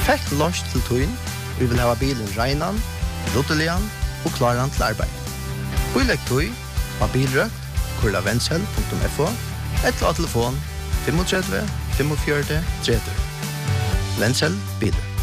Perfekt lunsj til tøyen. Vi vil ha bilen regnan, luttelian og klaran til arbeid. Bilegg tøy, ha bilrøkt, kurlavensel.fo, eller telefon 35 45 30. Vensel biler.